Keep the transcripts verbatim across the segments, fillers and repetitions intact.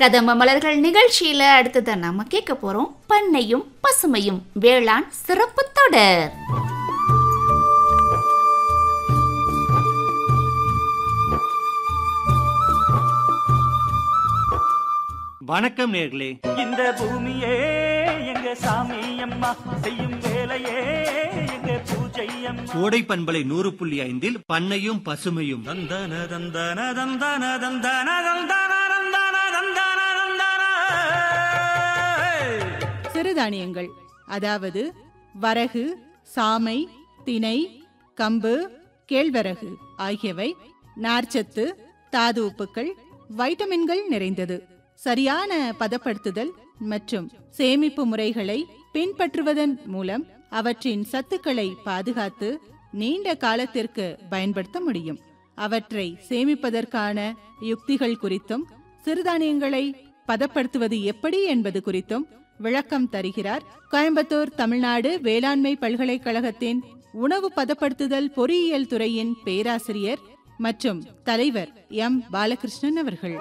கதம்ப மலர்கள் நிகழ்ச்சியில அடுத்தத நாம கேட்க போறோம் பண்ணையும் பசுமையும் வேளாண் சிறப்பு தொடர். வணக்கம் நேர்களே. இந்த பூமியே எங்க சாமி அம்மா செய்யும் வேலையே எங்க பூஜை அம்மா. கோடை பண்பலை நூறு புள்ளி ஐந்தில் பண்ணையும் பசுமையும் தந்தன தந்தன தந்தன தந்தன தந்தன தந்தன தந்தன தந்தன. சிறுதானியங்கள், அதாவது வரகு, சாமை, திணை, கம்பு, கேழ்வரகு ஆகியவை நார்ச்சத்து, தாது உப்புக்கள், வைட்டமின்கள் நிறைந்தது. சரியான பதப்படுத்துதல் மற்றும் சேமிப்பு முறைகளை பின்பற்றுவதன் மூலம் அவற்றின் சத்துக்களை பாதுகாத்து நீண்ட காலத்திற்கு பயன்படுத்த முடியும். அவற்றை சேமிப்பதற்கான யுக்திகள் குறித்தும் சிறுதானியங்களை பதப்படுத்துவது எப்படி என்பது குறித்தும் விளக்கம் தருகிறார் கோயம்புத்தூர் தமிழ்நாடு வேளாண்மை பல்கலைக்கழகத்தின் உணவு பதப்படுத்துதல் பொறியியல் துறையின் பேராசிரியர் மற்றும் தலைவர் எம் பாலகிருஷ்ணன் அவர்கள்.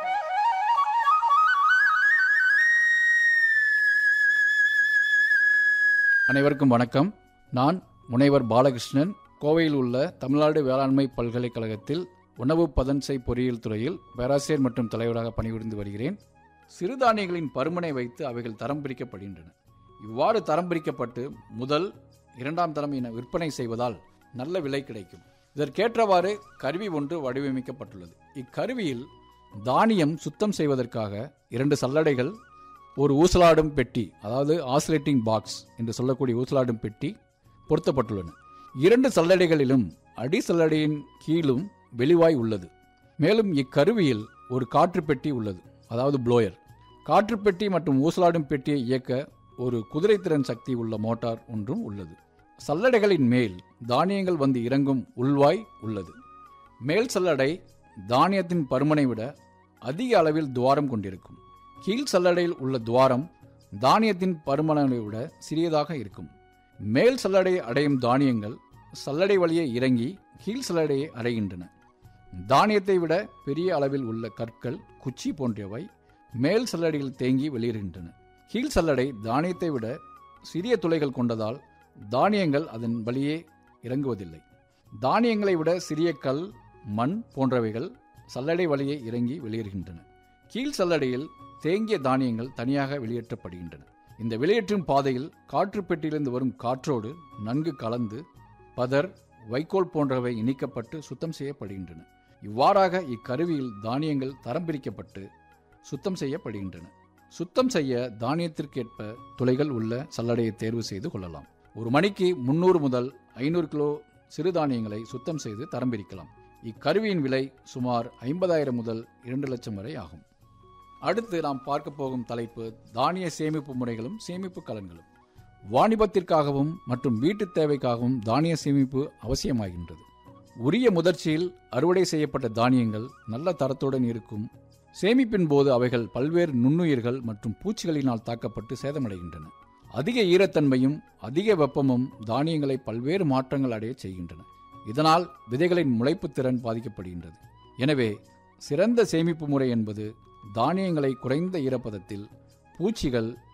அனைவருக்கும் வணக்கம். நான் முனைவர் பாலகிருஷ்ணன், கோவையில் உள்ள தமிழ்நாடு வேளாண்மை பல்கலைக்கழகத்தில் உணவு பதன்சை பொறியியல் துறையில் பேராசிரியர் மற்றும் தலைவராக பணிபுரிந்து வருகிறேன். சிறுதானியங்களின் பருமனை வைத்து அவைகள் தரம் பிரிக்கப்படுகின்றன. இவ்வாறு தரம் பிரிக்கப்பட்டு முதல் இரண்டாம் தரம் என விற்பனை செய்வதால் நல்ல விலை கிடைக்கும். இதற்கேற்றவாறு கருவி ஒன்று வடிவமைக்கப்பட்டுள்ளது. இக்கருவியில் தானியம் சுத்தம் செய்வதற்காக இரண்டு சல்லடைகள், ஒரு ஊசலாடும் பெட்டி, அதாவது ஆசிலேட்டிங் பாக்ஸ் என்று சொல்லக்கூடிய ஊசலாடும் பெட்டி பொருத்தப்பட்டுள்ளன. இரண்டு சல்லடைகளிலும் அடி சல்லடையின் கீழும் வெளிவாய் உள்ளது. மேலும் இக்கருவியில் ஒரு காற்று பெட்டி உள்ளது, அதாவது ப்ளோயர். காற்று பெட்டி மற்றும் ஊசலாடும் பெட்டியை இயக்க ஒரு குதிரைத்திறன் சக்தி உள்ள மோட்டார் ஒன்றும் உள்ளது. சல்லடைகளின் மேல் தானியங்கள் வந்து இறங்கும் உள்வாய் உள்ளது. மேல் சல்லடை தானியத்தின் பருமனை விட அதிக அளவில் துவாரம் கொண்டிருக்கும். கீழ் சல்லடையில் உள்ள துவாரம் தானியத்தின் பருமனை விட சிறியதாக இருக்கும். மேல் சல்லடையை அடையும் தானியங்கள் சல்லடை வழியே இறங்கி கீழ் சல்லடையை அடைகின்றன. தானியத்தை விட பெரிய அளவில் உள்ள கற்கள், குச்சி போன்றவை மேல் சல்லடையில் தேங்கி வெளியேறுகின்றன. கீழ் சல்லடை தானியத்தை விட சிறிய துளைகள் கொண்டதால் தானியங்கள் அதன் வழியே இறங்குவதில்லை. தானியங்களை விட சிறிய கல், மண் போன்றவைகள் சல்லடை வழியே இறங்கி வெளியேறுகின்றன. கீழ் சல்லடையில் தேங்கிய தானியங்கள் தனியாக வெளியேற்றப்படுகின்றன. இந்த வெளியேற்றும் பாதையில் காற்று பெட்டியிலிருந்து வரும் காற்றோடு நன்கு கலந்து பதர், வைக்கோல் போன்றவை இணைக்கப்பட்டு சுத்தம் செய்யப்படுகின்றன. இவ்வாறாக இக்கருவியில் தானியங்கள் தரம் பிரிக்கப்பட்டு சுத்தம் செய்யப்படுகின்றன. சுத்தம் செய்ய தானியத்திற்கேற்ப துளைகள் உள்ள சல்லடையை தேர்வு செய்து கொள்ளலாம். ஒரு மணிக்கு முன்னூறு முதல் ஐநூறு கிலோ சிறுதானியங்களை சுத்தம் செய்து தரம் பிரிக்கலாம். இக்கருவியின் விலை சுமார் ஐம்பதாயிரம் முதல் இரண்டு லட்சம் வரை ஆகும். அடுத்து நாம் பார்க்க போகும் தலைப்பு தானிய சேமிப்பு முறைகளும் சேமிப்பு கலன்களும். வாணிபத்திற்காகவும் மற்றும் வீட்டு தேவைக்காகவும் தானிய சேமிப்பு அவசியமாகின்றது. உரிய முதிர்ச்சியில் அறுவடை செய்யப்பட்ட தானியங்கள் நல்ல தரத்துடன் இருக்கும். சேமிப்பின் போது அவைகள் பல்வேறு நுண்ணுயிர்கள் மற்றும் பூச்சிகளினால் தாக்கப்பட்டு சேதமடைகின்றன. அதிக ஈரத்தன்மையும் அதிக வெப்பமும் தானியங்களை பல்வேறு மாற்றங்கள் அடைய செய்கின்றன. இதனால் விதைகளின் முளைப்பு திறன் பாதிக்கப்படுகின்றது. எனவே சிறந்த சேமிப்பு முறை என்பது தானியங்களை குறைந்த ஈரப்பதத்தில், பூச்சிகள்